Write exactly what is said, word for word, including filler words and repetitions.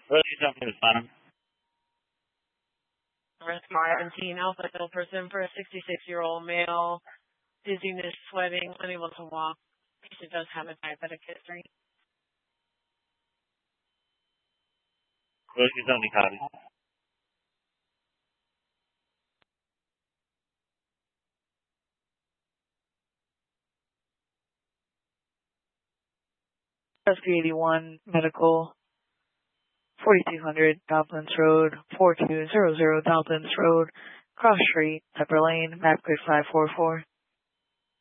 Rosie's up to the bottom. Arrest seventeen, Alpha Hill person for a sixty-six-year-old male. Dizziness, sweating, unable to walk. Patient does have a diabetic history. Rosie's only copy. Rescue eighty-one, medical, forty-two hundred, Doblins Road, four two zero zero Doblins Road, Cross Street, Pepper Lane, map code five four four.